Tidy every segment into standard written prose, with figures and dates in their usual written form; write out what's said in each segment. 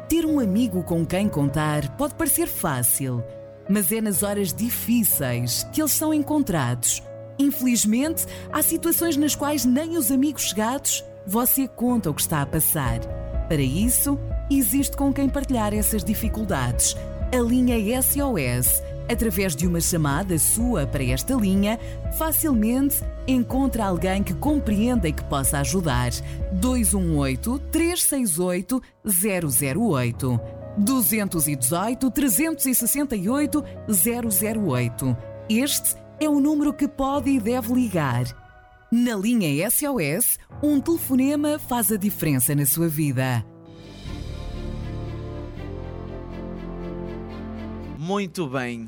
Ter um amigo com quem contar pode parecer fácil, mas é nas horas difíceis que eles são encontrados. Infelizmente, há situações nas quais nem os amigos chegados você conta o que está a passar. Para isso, existe com quem partilhar essas dificuldades. A linha SOS. Através de uma chamada sua para esta linha, facilmente encontra alguém que compreenda e que possa ajudar. 218-368-008. 218-368-008. Este é o número que pode e deve ligar. Na linha SOS, um telefonema faz a diferença na sua vida. Muito bem.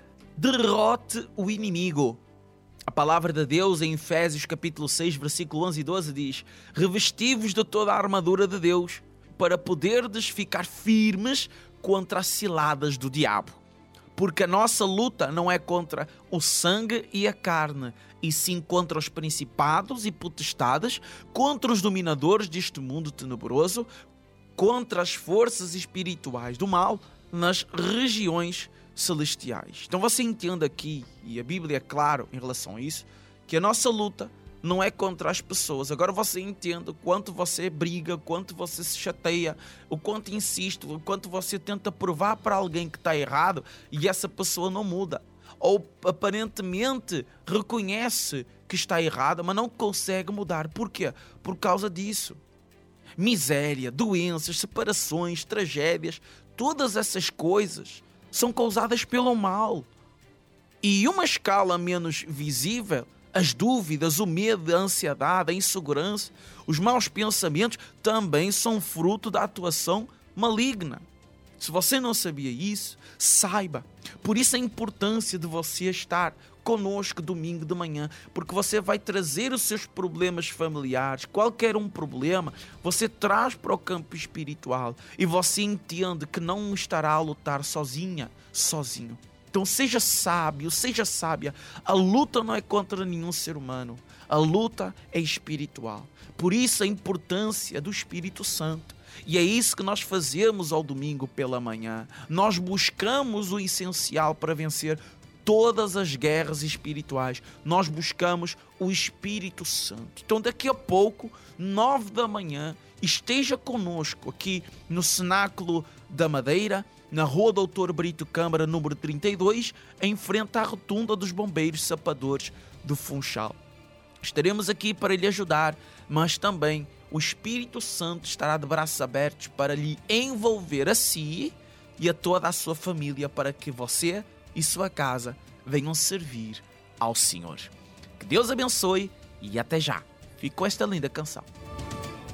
Derrote o inimigo. A palavra de Deus em Efésios capítulo 6, versículo 11 e 12 diz: revesti-vos de toda a armadura de Deus, para poderdes ficar firmes contra as ciladas do diabo. Porque a nossa luta não é contra o sangue e a carne, e sim contra os principados e potestades, contra os dominadores deste mundo tenebroso, contra as forças espirituais do mal nas regiões celestiais. Então você entende aqui, e a Bíblia é claro em relação a isso, que a nossa luta não é contra as pessoas. Agora você entende o quanto você briga, o quanto você se chateia, o quanto insiste, o quanto você tenta provar para alguém que está errado e essa pessoa não muda. Ou aparentemente reconhece que está errada, mas não consegue mudar. Por quê? Por causa disso. Miséria, doenças, separações, tragédias, todas essas coisas são causadas pelo mal. E uma escala menos visível, as dúvidas, o medo, a ansiedade, a insegurança, os maus pensamentos também são fruto da atuação maligna. Se você não sabia isso, saiba. Por isso a importância de você estar conosco domingo de manhã, porque você vai trazer os seus problemas familiares, qualquer um problema, você traz para o campo espiritual e você entende que não estará a lutar sozinho. Então seja sábio, seja sábia. A luta não é contra nenhum ser humano, a luta é espiritual. Por isso a importância do Espírito Santo. E é isso que nós fazemos ao domingo pela manhã. Nós buscamos o essencial para vencer todas as guerras espirituais. Nós buscamos o Espírito Santo. Então daqui a pouco, 9 da manhã, esteja conosco aqui no Cenáculo da Madeira, na Rua Doutor Brito Câmara, número 32, em frente à rotunda dos Bombeiros Sapadores do Funchal. Estaremos aqui para lhe ajudar, mas também o Espírito Santo estará de braços abertos para lhe envolver a si e a toda a sua família, para que você e sua casa venham servir ao Senhor. Que Deus abençoe e até já. Fique com esta linda canção.